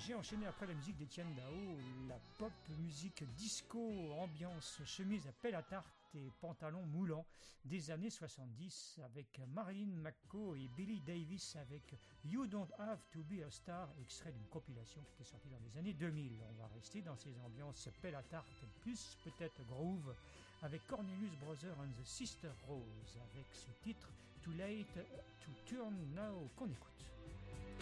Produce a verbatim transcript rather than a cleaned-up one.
j'ai enchaîné après la musique d'Étienne Dao, la pop musique disco, ambiance chemise à pelle à tarte et pantalon moulant des années soixante-dix avec Marilyn McCoo et Billy Davis avec You Don't Have to Be a Star, extrait d'une compilation qui était sortie dans les années deux mille. On va rester dans ces ambiances pelle à tarte, plus peut-être groove, avec Cornelius Brothers and the Sister Rose avec ce titre Too Late to Turn Now qu'on écoute.